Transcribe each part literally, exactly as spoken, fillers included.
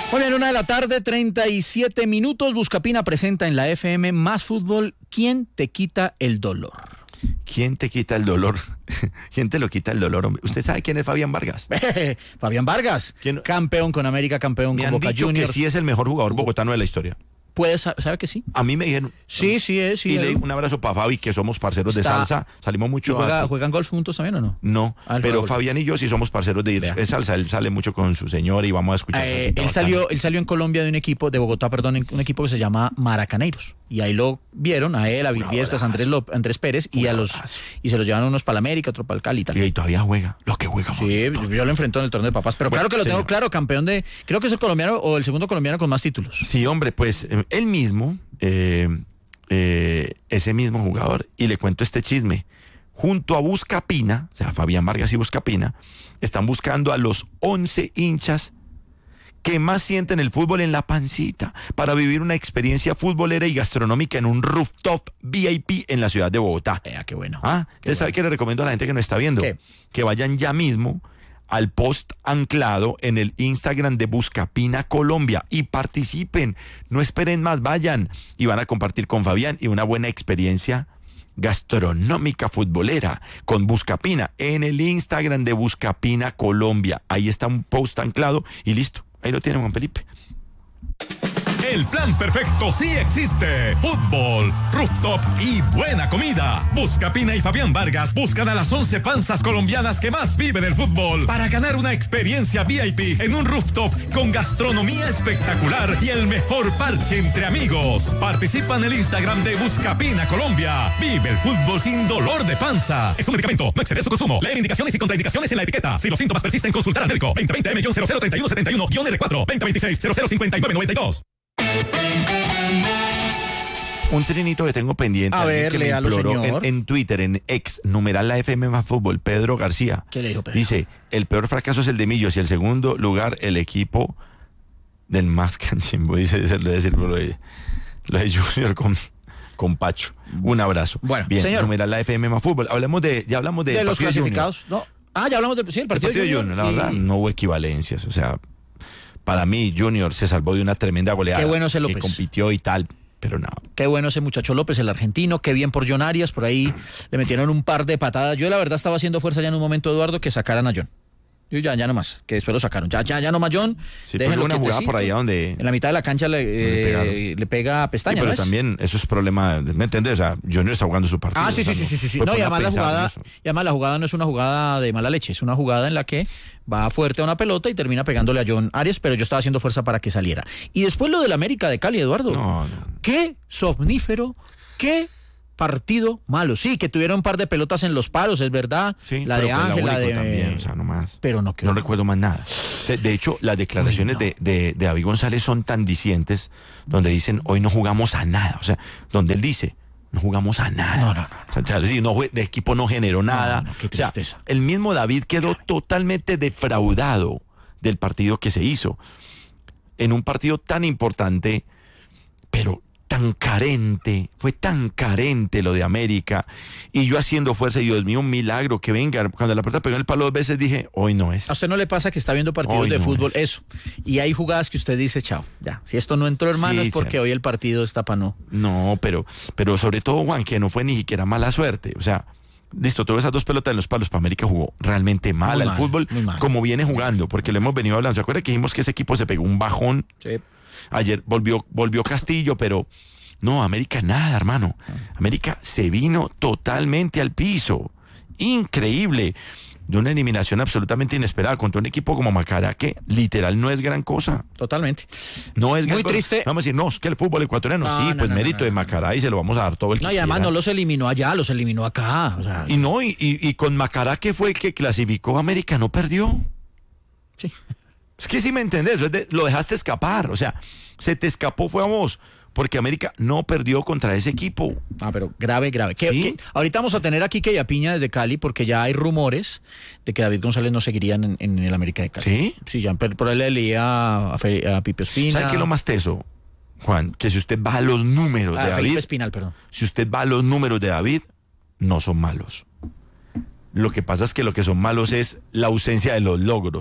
Muy bien, una de la tarde, treinta y siete minutos. Buscapina presenta en la F M Más Fútbol. ¿Quién te quita el dolor? ¿Quién te quita el dolor? ¿Quién te lo quita el dolor, hombre? ¿Usted sabe quién es Fabián Vargas? Fabián Vargas, ¿Quién? Campeón con América, campeón Me con han Boca dicho Juniors. que sí es el mejor jugador bogotano de la historia. ¿Puede saber que sí? A mí me dijeron. Sí, sí es. Sí, y es. le un abrazo para Fabi, que somos parceros Está... de salsa. Salimos mucho. Juega, a... ¿Juegan golf juntos también o no? No, ah, pero Fabián y yo sí somos parceros de ir en salsa. Él sale mucho con su señor y vamos a escuchar. Eh, él, salió, él salió en Colombia de un equipo, de Bogotá, perdón, un equipo que se llama Maracaneiros. Y ahí lo vieron, a él, a Vilviescas, a Andrés, López, Andrés Pérez, y a los y se los llevaron unos para la América, otro para el Cali y tal. Y ahí todavía juega, lo que juega. Sí, yo, yo lo enfrentó en el torneo de papas, pero bueno, claro que lo señor. tengo claro, campeón de, creo que es el colombiano o el segundo colombiano con más títulos. Sí, hombre, pues eh, él mismo, eh, eh, ese mismo jugador, y le cuento este chisme, junto a Buscapina, o sea, Fabián Vargas y Buscapina, están buscando a los once hinchas que más sienten el fútbol en la pancita para vivir una experiencia futbolera y gastronómica en un rooftop V I P en la ciudad de Bogotá. Eh, qué bueno. Ah, ¿usted sabe qué le recomiendo a la gente que nos está viendo? ¿Qué? Que vayan ya mismo al post anclado en el Instagram de Buscapina Colombia y participen. No esperen más, vayan y van a compartir con Fabián y una buena experiencia gastronómica futbolera con Buscapina en el Instagram de Buscapina Colombia. Ahí está un post anclado y listo. Ahí lo tiene Juan Felipe. El plan perfecto sí existe. Fútbol, rooftop y buena comida. Buscapina y Fabián Vargas buscan a las once panzas colombianas que más viven el fútbol para ganar una experiencia V I P en un rooftop con gastronomía espectacular y el mejor parche entre amigos. Participa en el Instagram de Buscapina Colombia. Vive el fútbol sin dolor de panza. Es un medicamento, no exceder su consumo. Leer indicaciones y contraindicaciones en la etiqueta. Si los síntomas persisten, consultar al médico. veinte veinte M cero cero treinta y uno setenta y uno R cuatro veinte veintiséis cero cero cincuenta y nueve noventa y dos. Un trinito que tengo pendiente. A ver, que me léalo, imploró señor. en, en Twitter, en ex, numeral la F M más fútbol, Pedro García. ¿Qué le dijo Pedro? Dice, el peor fracaso es el de Millos y el segundo lugar, el equipo del más canchimbo. Dice, dice lo, de, lo, de, lo de Junior con, con Pacho. Un abrazo. Bueno, bien, señor. numeral la F M más fútbol. Hablemos de, ya hablamos de, de los partido clasificados. No. Ah, ya hablamos del sí, el partido, el partido de Junior. La y... verdad, no hubo equivalencias. O sea, para mí, Junior se salvó de una tremenda goleada. Qué bueno ese López. Que compitió y tal. Pero no. Qué bueno ese muchacho López, el argentino, qué bien por John Arias, por ahí le metieron un par de patadas. Yo la verdad estaba haciendo fuerza ya en un momento, Eduardo, que sacaran a John. Yo ya, ya nomás, que después lo sacaron. Ya, ya, ya nomás John. Sí, pero una jugada por allá donde... En la mitad de la cancha le, eh, le pega a pestaña, sí, pero ¿no es? también eso es problema, ¿me entiendes? O sea, Junior está jugando su partido. Ah, sí, o sea, sí, sí, sí, sí. no, No, y además la jugada, y y además la jugada no es una jugada de mala leche, es una jugada en la que va fuerte a una pelota y termina pegándole a John Arias, pero yo estaba haciendo fuerza para que saliera. Y después lo del América de Cali, Eduardo. No, no. Qué somnífero, qué partido malo. Sí, que tuvieron un par de pelotas en los palos, es verdad. Sí, la de Ángel, la de... también, o sea, no más. Pero no quedó. No recuerdo más nada. De, de hecho, las declaraciones Uy, no. de, de, de David González son tan dicientes, donde dicen, hoy no jugamos a nada. O sea, donde él dice, no jugamos a nada. No, no, no. O sea, no el equipo no generó nada. No, no, no, qué tristeza. O sea, el mismo David quedó totalmente defraudado del partido que se hizo. En un partido tan importante, pero tan carente, fue tan carente lo de América, y yo haciendo fuerza, y Dios mío, un milagro, que venga, cuando la pelota pegó en el palo dos veces dije, hoy no es. ¿A usted no le pasa que está viendo partidos hoy de no fútbol? Es. Eso, y hay jugadas que usted dice, chao, ya, si esto no entró, hermano, sí, es porque sí. Hoy el partido está para no. No, pero, pero sobre todo, Juan, que no fue ni siquiera mala suerte, o sea, listo, todas esas dos pelotas en los palos, para América jugó realmente mal muy el mal, fútbol, como viene jugando, porque lo hemos venido hablando. ¿Se acuerda que dijimos que ese equipo se pegó un bajón? Sí. Ayer volvió, volvió Castillo, pero no, América nada, hermano. América se vino totalmente al piso. Increíble. De una eliminación absolutamente inesperada contra un equipo como Macará, que literal no es gran cosa. Totalmente. No es gran muy cosa. triste. Vamos a decir, no, es que el fútbol ecuatoriano, no, sí, no, pues no, mérito no, no, de Macará y se lo vamos a dar todo el que No, y además quiera. no los eliminó allá, los eliminó acá. O sea, y no, y, y, y con Macará, que fue el que clasificó a América, no perdió. Sí. Es que sí me entendés, lo dejaste escapar, o sea, se te escapó, fue a vos. Porque América no perdió contra ese equipo. Ah, pero grave, grave. ¿Qué, ¿Sí? qué? Ahorita vamos a tener a Quique y a Piña desde Cali, porque ya hay rumores de que David González no seguiría en, en el América de Cali. ¿Sí? Sí, ya por ahí le leía a, a, a Pipe Espina. ¿Sabe qué es lo más teso, Juan? Que si usted va a los números ah, de David... Felipe Espinal, perdón. Si usted va a los números de David, no son malos. Lo que pasa es que lo que son malos es la ausencia de los logros.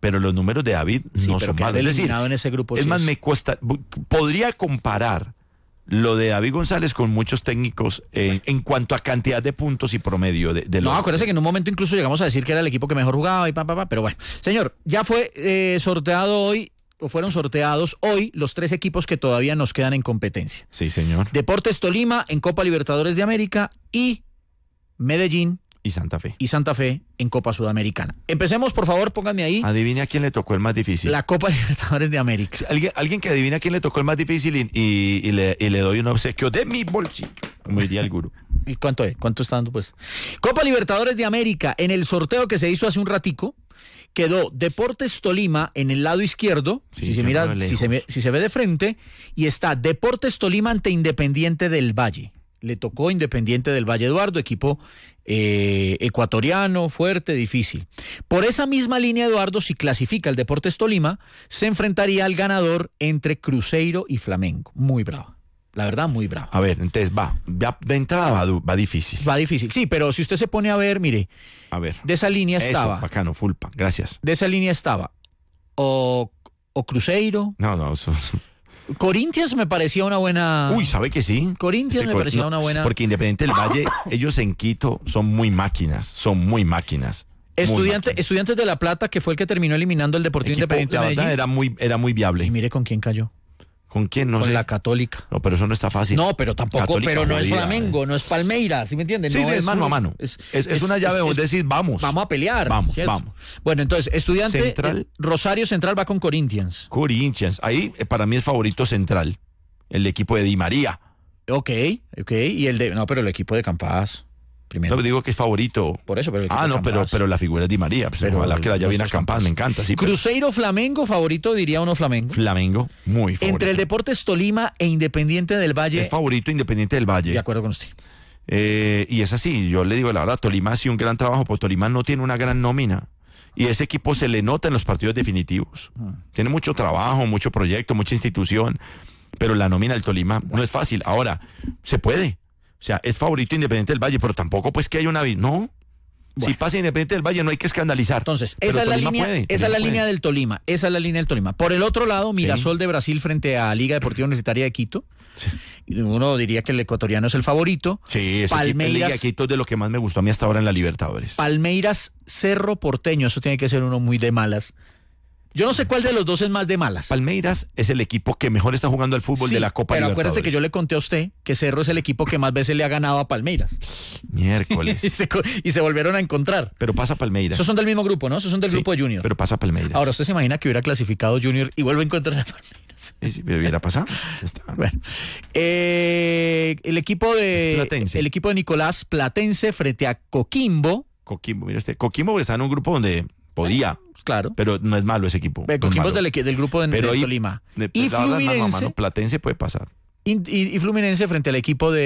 pero los números de David Sí, no pero son quedar malos. Es decir, eliminado en ese grupo es sí más, es- me cuesta, podría comparar lo de David González con muchos técnicos en, en cuanto a cantidad de puntos y promedio de, de No, los... acuérdese que en un momento incluso llegamos a decir que era el equipo que mejor jugaba y pa, pa, pa, pero bueno. Señor, ya fue eh, sorteado hoy, o fueron sorteados hoy los tres equipos que todavía nos quedan en competencia. Sí, señor. Deportes Tolima en Copa Libertadores de América y Medellín Y Santa Fe. y Santa Fe en Copa Sudamericana. Empecemos, por favor, pónganme ahí Adivine a quién le tocó el más difícil. la Copa Libertadores de América. Alguien, alguien que adivina a quién le tocó el más difícil y, y- y le, y le doy un obsequio de mi bolsillo, como diría el gurú. ¿Y cuánto es? ¿Cuánto está dando, pues? Copa Libertadores de América, en el sorteo que se hizo hace un ratico, quedó Deportes Tolima en el lado izquierdo, Sí, si se yo mira, no de si se, ve, lejos. si se ve de frente, y está Deportes Tolima ante Independiente del Valle. Le tocó Independiente del Valle, Eduardo, equipo eh, ecuatoriano, fuerte, difícil. Por esa misma línea, Eduardo, si clasifica el Deportes Tolima, se enfrentaría al ganador entre Cruzeiro y Flamengo. Muy bravo. La verdad, muy bravo. A ver, entonces va, va de entrada va, du- va difícil. Va difícil. Sí, pero si usted se pone a ver, mire, A ver. de esa línea Eso, estaba, bacano, fulpa, gracias. de esa línea estaba o, o Cruzeiro, No, no, eso... Corinthians me parecía una buena. Uy, ¿sabe que sí? Corinthians Ese me Cor- parecía una buena- Porque Independiente del Valle, ellos en Quito son muy máquinas, son muy máquinas. muy Estudiante, máquinas. Estudiantes de La Plata, que fue el que terminó eliminando el Deportivo Equipo, Independiente la de verdad Medellín. era muy, era muy viable. Y mire con quién cayó. ¿Con quién? No con sé. la Católica. No, pero eso no está fácil. No, pero tampoco, Católica pero no es jodida, Flamengo, no es Palmeiras, ¿sí me entienden? Sí, no es mano un- a mano. Es, es una llave es- donde decir, vamos. Vamos a pelear. Vamos, ¿cierto? vamos. Bueno, entonces, Estudiante, Central. eh, Rosario Central va con Corinthians. Corinthians. Ahí eh, para mí es favorito central. El equipo de Di María. Ok, ok. Y el de. No, pero el equipo de Campas. Primero. No digo que es favorito. Por eso, pero el equipo Ah, de no, pero, Campas. pero la figura es Di María. Pues, Pero ojalá que la haya bien a nuestros Campas, Campas. me encanta. Sí, pero Cruzeiro Flamengo, favorito, diría uno Flamengo. Flamengo, muy favorito. Entre el Deportes Tolima e Independiente del Valle. Es favorito Independiente del Valle. De acuerdo con usted. Eh, y es así, yo le digo la verdad, Tolima ha sido un gran trabajo, pero Tolima no tiene una gran nómina. Y ese equipo se le nota en los partidos definitivos. Tiene mucho trabajo, mucho proyecto, mucha institución, pero la nómina del Tolima no es fácil. Ahora, se puede. O sea, es favorito Independiente del Valle, pero tampoco pues que haya una... vi- No. Si Bueno. pasa Independiente del Valle no hay que escandalizar. Entonces, Pero esa es la Tolima línea, puede, esa es Tolima la puede. línea del Tolima. Esa es la línea del Tolima. Por el otro lado, Mirasol de Brasil frente a Liga Deportiva Universitaria de Quito. Sí. Uno diría que el ecuatoriano es el favorito. Sí, ese Palmeiras- equipo de Quito es de lo que más me gustó a mí hasta ahora en la Libertadores. Palmeiras Cerro Porteño. Eso tiene que ser uno muy de malas. Yo no sé cuál de los dos es más de malas. Palmeiras es el equipo que mejor está jugando al fútbol Sí, de la Copa pero Libertadores. acuérdese que yo le conté a usted que Cerro es el equipo que más veces le ha ganado a Palmeiras. Miércoles. y, se, co- y se volvieron a encontrar. Pero pasa Palmeiras. Esos son del mismo grupo, ¿no? Esos son del Sí, grupo de Junior. Pero pasa Palmeiras. Ahora, ¿usted se imagina que hubiera clasificado Junior y vuelve a encontrar a Palmeiras? Sí, sí, pero hubiera pasado. Está. Bueno, eh, el equipo de Es Platense. el equipo de Nicolás Platense frente a Coquimbo, Coquimbo, mira este. Coquimbo está en un grupo donde podía, claro. pero no es malo ese equipo. Eh, no es Coquimbo es malo. del, equi- del grupo de, Pero de ahí- Tolima. De- Y la verdad, mano a Fluminense, mano, Platense puede pasar. y, y- y Fluminense frente al equipo de